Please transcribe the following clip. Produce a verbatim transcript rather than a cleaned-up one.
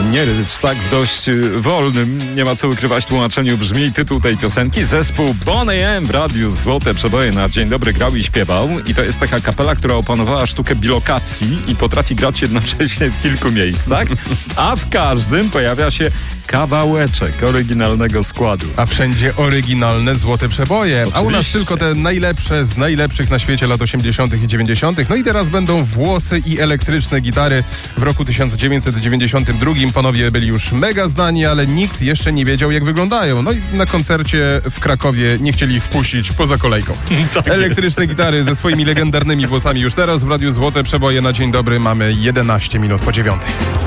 Nie rycz, tak w dość y, wolnym, nie ma co ukrywać, tłumaczeniu brzmi tytuł tej piosenki. Zespół Boney M w radiu Złote Przeboje na Dzień Dobry grał i śpiewał. I to jest taka kapela, która opanowała sztukę bilokacji i potrafi grać jednocześnie w kilku miejscach, a w każdym pojawia się kawałeczek oryginalnego składu. A wszędzie oryginalne Złote Przeboje. Oczywiście. A u nas tylko te najlepsze z najlepszych na świecie lat osiemdziesiątych i dziewięćdziesiątych. No i teraz będą włosy i elektryczne gitary. W roku tysiąc dziewięćset dziewięćdziesiątym drugim panowie byli już mega znani, ale nikt jeszcze nie wiedział, jak wyglądają. No i na koncercie w Krakowie nie chcieli ich wpuścić poza kolejką. Tak Elektryczne jest. gitary ze swoimi legendarnymi włosami już teraz w Radiu Złote Przeboje na Dzień Dobry mamy jedenaście minut po dziewiątej.